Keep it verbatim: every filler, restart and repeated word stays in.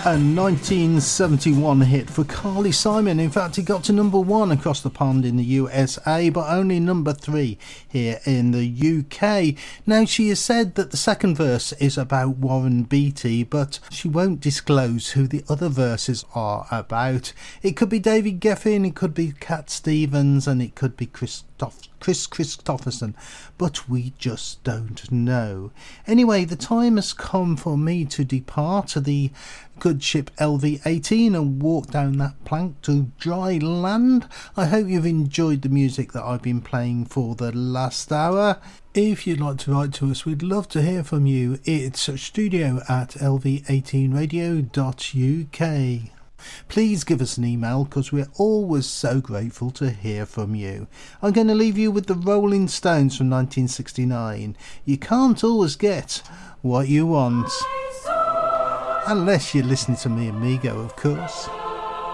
A nineteen seventy-one hit for Carly Simon. In fact, it got to number one across the pond in the U S A, but only number three here in the U K. Now, she has said that the second verse is about Warren Beatty, but she won't disclose who the other verses are about. It could be David Geffen, it could be Cat Stevens, and it could be Christoph Chris Christopherson, but we just don't know. Anyway, the time has come for me to depart the good ship L V eighteen and walk down that plank to dry land. I hope you've enjoyed the music that I've been playing for the last hour. If you'd like to write to us, we'd love to hear from you. It's studio at l v eighteen radio dot u k. Please give us an email because we're always so grateful to hear from you. I'm going to leave you with the Rolling Stones from nineteen sixty-nine. You can't always get what you want. Unless you're listening to me, amigo, of course.